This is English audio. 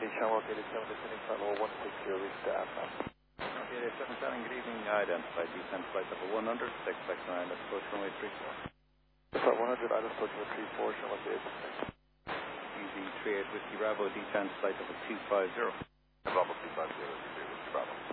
Channel located 7 descending flight level 160, reach to AFNAM. Okay, 77, good evening, identified descent flight level 100, expect an island approach runway 34. Flight 100, island approach runway 34, Channel located. Easy 38 Whiskey Bravo, descent flight level 250. Bravo 250, Whiskey Bravo.